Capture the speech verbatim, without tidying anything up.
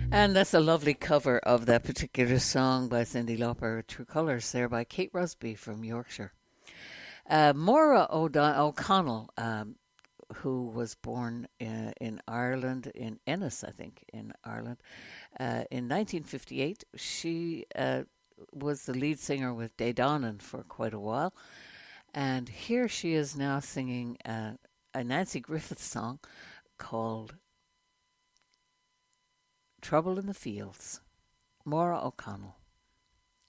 And that's a lovely cover of that particular song by Cyndi Lauper, True Colours, there by Kate Rusby from Yorkshire. Uh, Maura O'Don- O'Connell, um, who was born in, in Ireland, in Ennis, I think, in Ireland, uh, in nineteen fifty-eight. She uh, was the lead singer with Day Donnan for quite a while. And here she is now singing uh, a Nancy Griffith song called Trouble in the Fields. Maura O'Connell.